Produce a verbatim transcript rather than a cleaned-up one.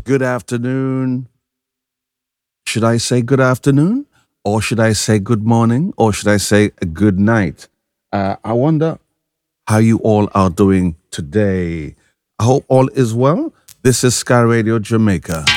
good afternoon. Should I say good afternoon? Or should I say good morning? Or should I say a good night? Uh, I wonder how you all are doing today. I hope all is well. This is Sky Radio Jamaica.